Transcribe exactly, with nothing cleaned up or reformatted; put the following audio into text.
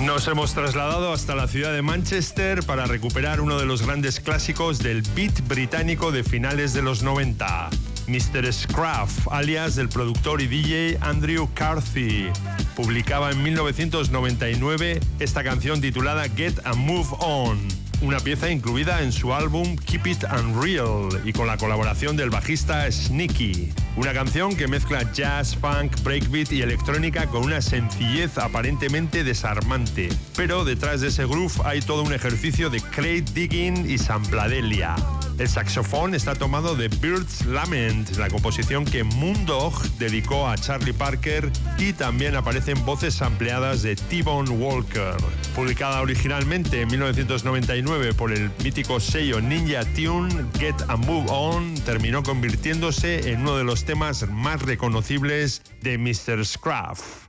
Nos hemos trasladado hasta la ciudad de Manchester para recuperar uno de los grandes clásicos del beat británico de finales de los noventa. mister Scruff, alias el productor y D J Andrew Carthy, publicaba en mil novecientos noventa y nueve esta canción titulada Get a Move On, una pieza incluida en su álbum Keep It Unreal y con la colaboración del bajista Sneaky. Una canción que mezcla jazz, funk, breakbeat y electrónica con una sencillez aparentemente desarmante. Pero detrás de ese groove hay todo un ejercicio de crate digging y sampladelia. El saxofón está tomado de Bird's Lament, la composición que Moondog dedicó a Charlie Parker, y también aparecen voces sampleadas de T-Bone Walker. Publicada originalmente en mil novecientos noventa y nueve por el mítico sello Ninja Tune, Get a Move On terminó convirtiéndose en uno de los temas más reconocibles de mister Scruff.